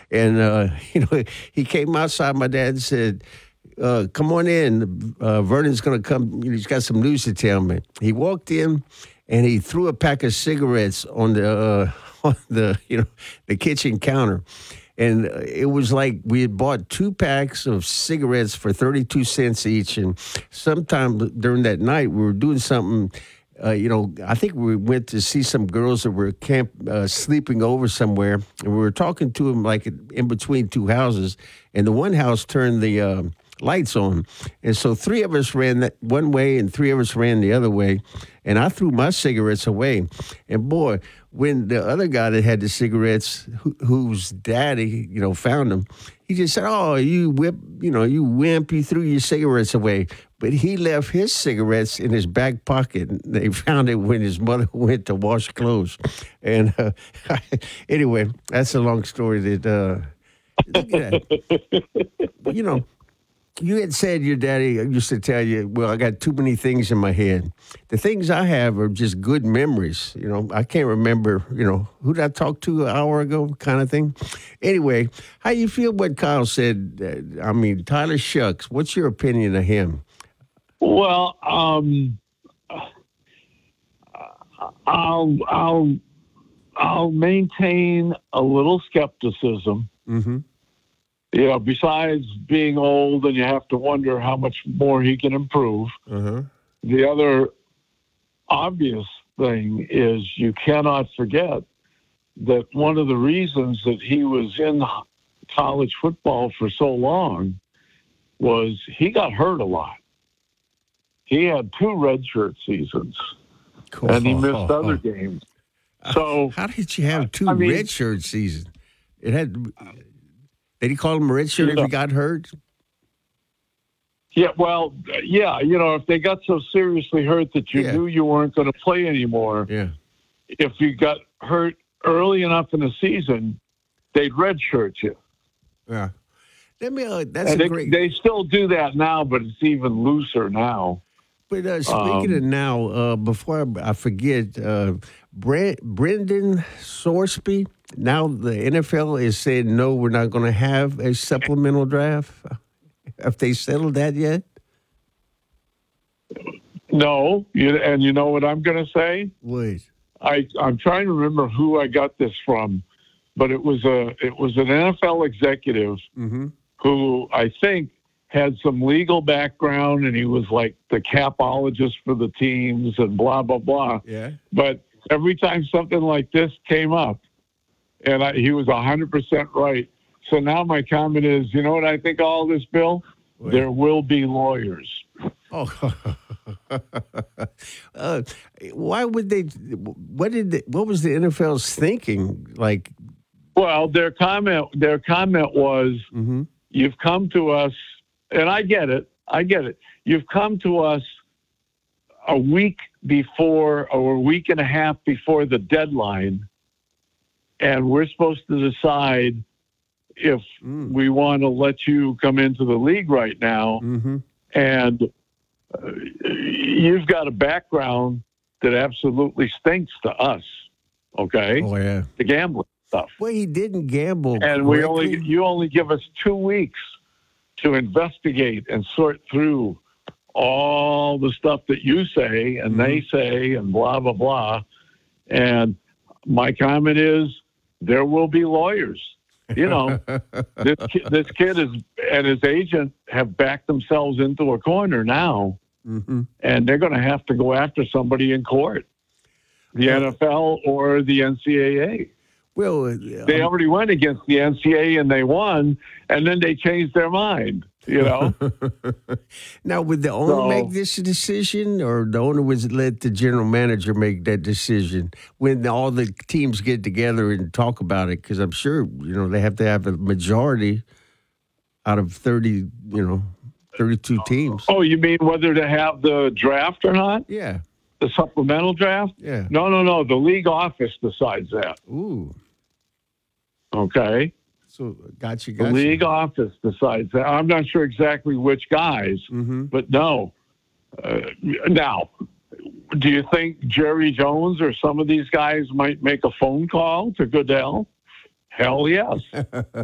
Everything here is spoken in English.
And he came outside my dad and said, come on in. Vernon's going to come. He's got some news to tell me. He walked in, and he threw a pack of cigarettes on the the kitchen counter. And it was like we had bought 2 packs of cigarettes for 32 cents each. And sometime during that night, we were doing something. I think we went to see some girls that were sleeping over somewhere, and we were talking to them like in between 2 houses, and the one house turned the lights on, and so 3 of us ran that one way, and 3 of us ran the other way, and I threw my cigarettes away, and boy, when the other guy that had the cigarettes, whose daddy, found them, he just said, "Oh, you wimp, you threw your cigarettes away." But he left his cigarettes in his back pocket. They found it when his mother went to wash clothes. And anyway, that's a long story. That look at that. You had said your daddy used to tell you, well, I got too many things in my head. The things I have are just good memories. I can't remember, who did I talk to an hour ago kind of thing. Anyway, how you feel what Kyle said? Tyler Shucks, what's your opinion of him? Well, I'll maintain a little skepticism. Mm-hmm. Besides being old and you have to wonder how much more he can improve, the other obvious thing is you cannot forget that one of the reasons that he was in college football for so long was he got hurt a lot. He had 2 redshirt seasons, and he missed other games. So how did you have 2 redshirt seasons? It had. Did he call him a redshirt if he got hurt? Yeah, well, yeah. If they got so seriously hurt that you knew you weren't going to play anymore, if you got hurt early enough in the season, they'd redshirt you. Yeah. They still do that now, but it's even looser now. But speaking of now, before I forget, Brendan Sorsby, now the NFL is saying, no, we're not going to have a supplemental draft. Have they settled that yet? No. And you know what I'm going to say? What? I'm trying to remember who I got this from, but it was an NFL executive who I think had some legal background, and he was like the capologist for the teams and blah, blah, blah. Yeah. But every time something like this came up, and he was 100% right. So now my comment is, you know what I think of all this, Bill? What? There will be lawyers. Oh, why would they? What was the NFL's thinking? Like, well, their comment was, you've come to us, and I get it. You've come to us a week before, or a week and a half before the deadline, and we're supposed to decide if we want to let you come into the league right now. And you've got a background that absolutely stinks to us. Okay. Oh yeah. The gambling stuff. Well, he didn't gamble. And correctly. you only give us 2 weeks to investigate and sort through all the stuff that you say and they say and blah, blah, blah. And my comment is, there will be lawyers. This kid and his agent have backed themselves into a corner now, and they're going to have to go after somebody in court, the NFL or the NCAA. Well, they already went against the NCAA and they won, and then they changed their mind. Now, would the owner make this decision, or the owner would let the general manager make that decision when all the teams get together and talk about it? Because I'm sure, they have to have a majority out of 32 teams. Oh, you mean whether to have the draft or not? Yeah. The supplemental draft? Yeah. No. The league office decides that. Ooh. Okay. So, gotcha. The league office decides that. I'm not sure exactly which guys, but no. Now, do you think Jerry Jones or some of these guys might make a phone call to Goodell? Hell yes.